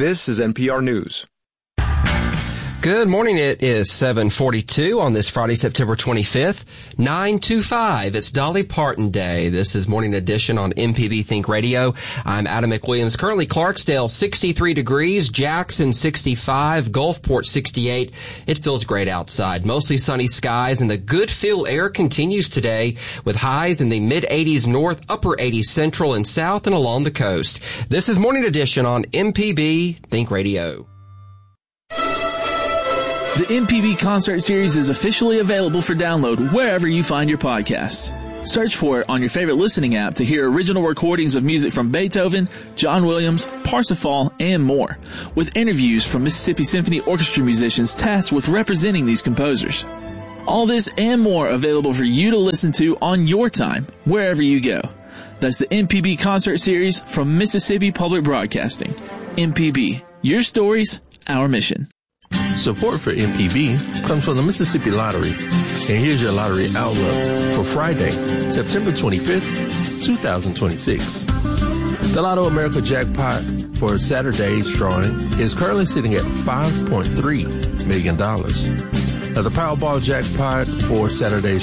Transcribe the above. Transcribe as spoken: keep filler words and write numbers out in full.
This is N P R News. Good morning. It is seven forty-two on this Friday, September twenty-fifth, nine twenty-five. It's Dolly Parton Day. This is Morning Edition on M P B Think Radio. I'm Adam McWilliams. Currently Clarksdale sixty-three degrees, Jackson sixty-five, Gulfport sixty-eight. It feels great outside. Mostly sunny skies, and the good feel air continues today with highs in the mid eighties north, upper eighties central and south, and along the coast. This is Morning Edition on M P B Think Radio. The M P B Concert Series is officially available for download wherever you find your podcasts. Search for it on your favorite listening app to hear original recordings of music from Beethoven, John Williams, Parsifal, and more, with interviews from Mississippi Symphony Orchestra musicians tasked with representing these composers. All this and more available for you to listen to on your time, wherever you go. That's the M P B Concert Series from Mississippi Public Broadcasting. M P B, your stories, our mission. Support for M P B comes from the Mississippi Lottery. And here's your lottery outlook for Friday, September twenty-fifth, twenty twenty-six. The Lotto America jackpot for Saturday's drawing is currently sitting at five point three million dollars. Now, the Powerball jackpot for Saturday's